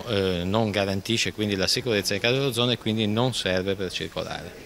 non garantisce quindi la sicurezza dei carri d'ozono e quindi non serve per circolare.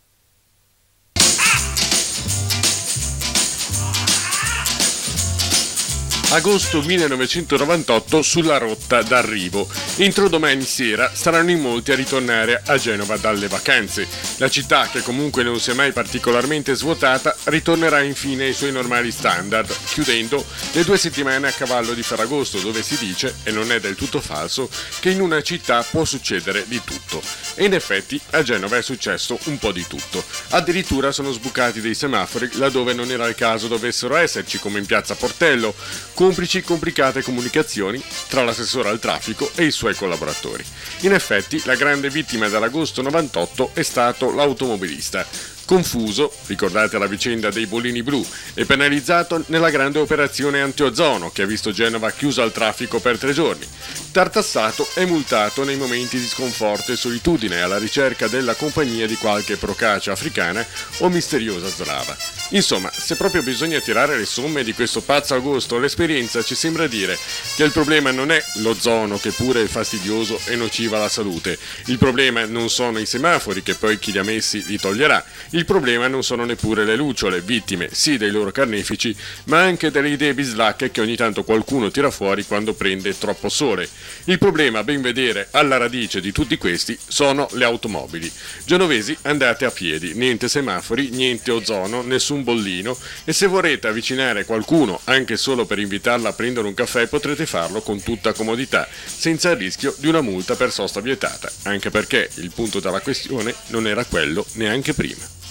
Agosto 1998 sulla rotta d'arrivo. Entro domani sera saranno in molti a ritornare a Genova dalle vacanze. La città, che comunque non si è mai particolarmente svuotata, ritornerà infine ai suoi normali standard, chiudendo le 2 settimane a cavallo di Ferragosto, dove si dice, e non è del tutto falso, che in una città può succedere di tutto. E in effetti a Genova è successo un po' di tutto. Addirittura sono sbucati dei semafori laddove non era il caso dovessero esserci, come in piazza Portello, complici complicate comunicazioni tra l'assessore al traffico e i suoi collaboratori. In effetti, la grande vittima dell'agosto 98 è stato l'automobilista. Confuso, ricordate la vicenda dei bolini blu, e penalizzato nella grande operazione antiozono che ha visto Genova chiusa al traffico per 3 giorni. Tartassato e multato nei momenti di sconforto e solitudine alla ricerca della compagnia di qualche procaccia africana o misteriosa slava. Insomma, se proprio bisogna tirare le somme di questo pazzo agosto, l'esperienza ci sembra dire che il problema non è l'ozono, che pure è fastidioso e nociva alla salute. Il problema non sono i semafori, che poi chi li ha messi li toglierà. Il problema non sono neppure le lucciole, vittime sì dei loro carnefici, ma anche delle idee bislacche che ogni tanto qualcuno tira fuori quando prende troppo sole. Il problema, a ben vedere, alla radice di tutti questi, sono le automobili. Genovesi, andate a piedi, niente semafori, niente ozono, nessun bollino, e se vorrete avvicinare qualcuno, anche solo per invitarla a prendere un caffè, potrete farlo con tutta comodità, senza il rischio di una multa per sosta vietata, anche perché il punto della questione non era quello neanche prima.